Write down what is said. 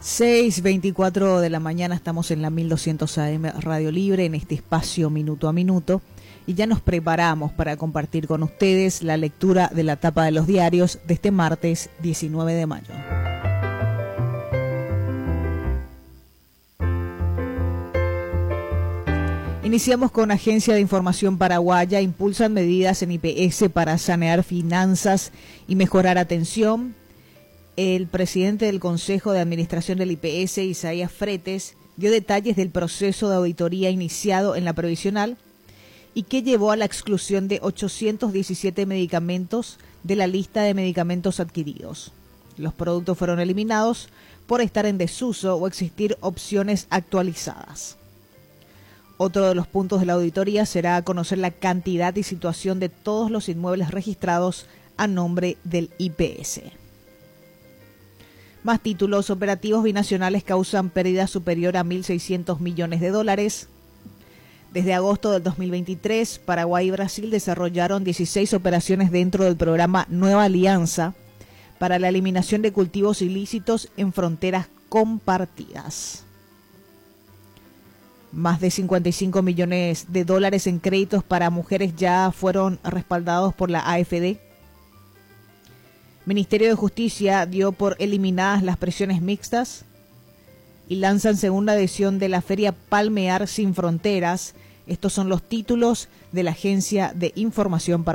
6:24 de la mañana, estamos en la 1200 AM Radio Libre, en este espacio Minuto a Minuto, y ya nos preparamos para compartir con ustedes la lectura de la tapa de los diarios de este martes 19 de mayo. Iniciamos con Agencia de Información Paraguaya. Impulsan medidas en IPS para sanear finanzas y mejorar atención. El presidente del Consejo de Administración del IPS, Isaías Fretes, dio detalles del proceso de auditoría iniciado en la previsional y que llevó a la exclusión de 817 medicamentos de la lista de medicamentos adquiridos. Los productos fueron eliminados por estar en desuso o existir opciones actualizadas. Otro de los puntos de la auditoría será conocer la cantidad y situación de todos los inmuebles registrados a nombre del IPS. Más títulos. Operativos binacionales causan pérdida superior a 1.600 millones de dólares. Desde agosto del 2023, Paraguay y Brasil desarrollaron 16 operaciones dentro del programa Nueva Alianza para la eliminación de cultivos ilícitos en fronteras compartidas. Más de 55 millones de dólares en créditos para mujeres ya fueron respaldados por la AFD. Ministerio de Justicia dio por eliminadas las prisiones mixtas y lanzan segunda edición de la Feria Palmear Sin Fronteras. Estos son los títulos de la Agencia de Información para